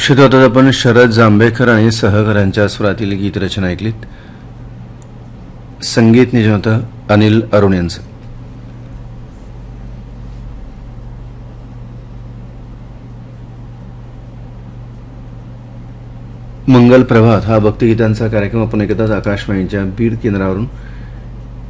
श्रोते, आपण शरद जांभेकर आणि सहकाऱ्यांच्या स्वरातील गीतरचना ऐकलीत. संगीत नियोजन होतं अनिल अरुण यांचं. मंगल प्रभात हा भक्तिगीतांचा कार्यक्रम आपण ऐकतात आकाशवाणीच्या बीड केंद्रावरून.